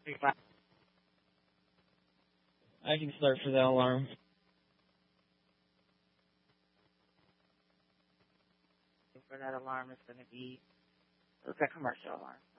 I can start for the alarm. For that alarm is going to be, it's a commercial alarm.